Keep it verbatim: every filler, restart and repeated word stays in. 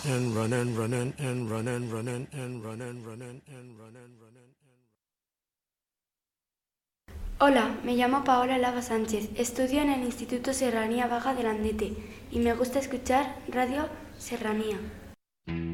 and run and run and and run and run and and run and run and and run and run and. Hola, me llamo Paola Lava Sánchez, estudio en el Instituto Serranía Vaga de Landete y me gusta escuchar Radio Serranía.